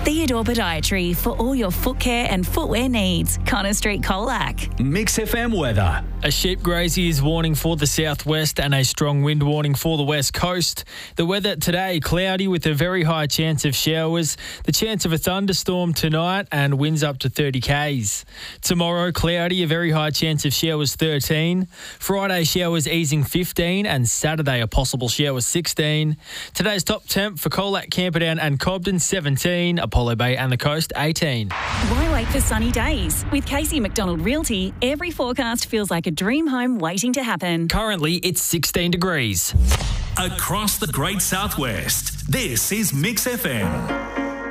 Theodore Podiatry for all your foot care and footwear needs. Connor Street, Colac. Mix FM weather. A sheep graziers warning for the southwest and a strong wind warning for the west coast. The weather today, cloudy with a very high chance of showers. The chance of a thunderstorm tonight and winds up to 30 k's. Tomorrow, cloudy, a very high chance of showers 13. Friday, showers easing 15 and Saturday, a possible shower 16. Today's top temp for Colac, Camperdown and Cobden 17, Apollo Bay and the coast 18. Why wait for sunny days? With Casey McDonald Realty, every forecast feels like a dream home waiting to happen. Currently, it's 16 degrees. Across the Great Southwest, this is Mix FM.